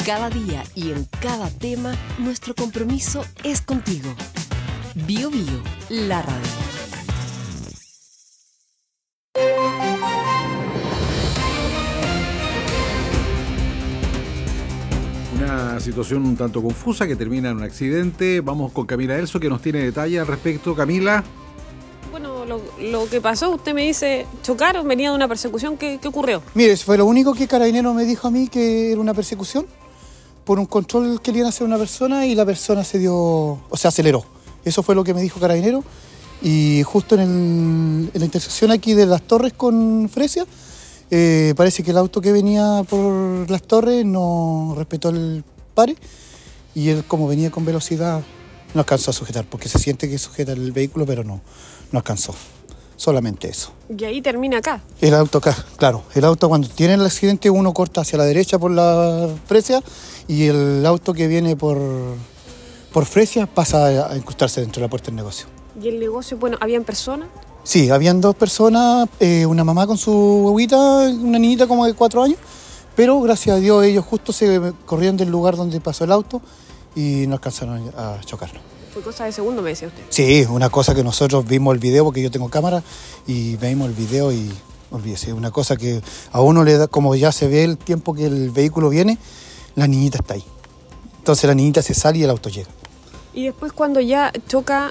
Cada día y en cada tema, nuestro compromiso es contigo. Bio Bio, la radio. Una situación un tanto confusa que termina en un accidente. Vamos con Camila Elso, que nos tiene detalles al respecto. Camila. Bueno, lo que pasó, usted me dice, chocaron, venía de una persecución, ¿qué ocurrió? Mire, eso fue lo único que Carabinero me dijo a mí, que era una persecución por un control que le iban a hacer a una persona y la persona aceleró. Eso fue lo que me dijo Carabinero. Y justo en la intersección aquí de Las Torres con Fresia, parece que el auto que venía por Las Torres no respetó el pare y él, como venía con velocidad, no alcanzó a sujetar, porque se siente que sujeta el vehículo, pero no alcanzó. Solamente eso. Y ahí termina acá. El auto acá, claro. El auto, cuando tiene el accidente, uno corta hacia la derecha por la Fresia y el auto que viene por Fresia pasa a incrustarse dentro de la puerta del negocio. ¿Y el negocio, habían personas? Sí, habían dos personas, una mamá con su huevita, una niñita como de 4 años, pero gracias a Dios ellos justo se corrieron del lugar donde pasó el auto y no alcanzaron a chocarlo. Fue cosa de segundo, me decía usted. Sí, una cosa que nosotros vimos el video, porque yo tengo cámara, y vimos el video y olvídese, una cosa que a uno le da, como ya se ve el tiempo que el vehículo viene, la niñita está ahí. Entonces la niñita se sale y el auto llega. Y después cuando ya choca,